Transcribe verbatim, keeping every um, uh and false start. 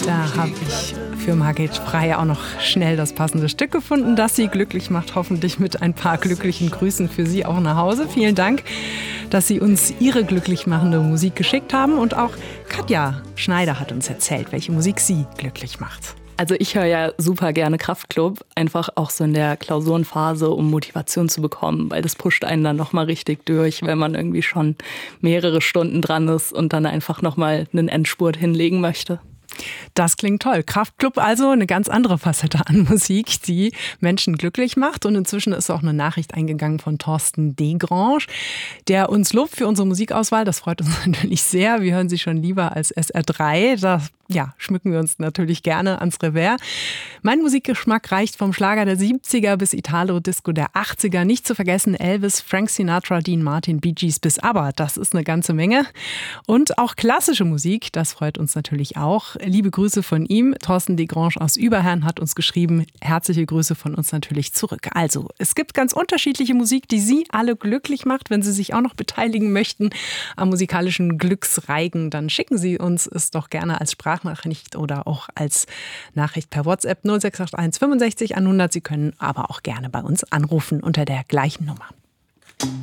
Da habe ich für Margit Frey auch noch schnell das passende Stück gefunden, das Sie glücklich macht. Hoffentlich mit ein paar glücklichen Grüßen für Sie auch nach Hause. Vielen Dank, dass Sie uns Ihre glücklich machende Musik geschickt haben. Und auch Katja Schneider hat uns erzählt, welche Musik sie glücklich macht. Also ich höre ja super gerne Kraftklub, einfach auch so in der Klausurenphase, um Motivation zu bekommen, weil das pusht einen dann nochmal richtig durch, wenn man irgendwie schon mehrere Stunden dran ist und dann einfach nochmal einen Endspurt hinlegen möchte. Das klingt toll. Kraftklub also eine ganz andere Facette an Musik, die Menschen glücklich macht. Und inzwischen ist auch eine Nachricht eingegangen von Thorsten Desgrange, der uns lobt für unsere Musikauswahl. Das freut uns natürlich sehr. Wir hören sie schon lieber als S R drei. Da ja, schmücken wir uns natürlich gerne ans Revers. Mein Musikgeschmack reicht vom Schlager der siebziger bis Italo-Disco der achtziger. Nicht zu vergessen Elvis, Frank Sinatra, Dean Martin, Bee Gees bis ABBA. Das ist eine ganze Menge. Und auch klassische Musik, das freut uns natürlich auch. Liebe Grüße von ihm. Thorsten Desgrange aus Überherrn hat uns geschrieben. Herzliche Grüße von uns natürlich zurück. Also, es gibt ganz unterschiedliche Musik, die Sie alle glücklich macht. Wenn Sie sich auch noch beteiligen möchten am musikalischen Glücksreigen, dann schicken Sie uns es doch gerne als Sprachnachricht oder auch als Nachricht per WhatsApp null sechs acht eins fünfundsechzig hundert. Sie können aber auch gerne bei uns anrufen unter der gleichen Nummer.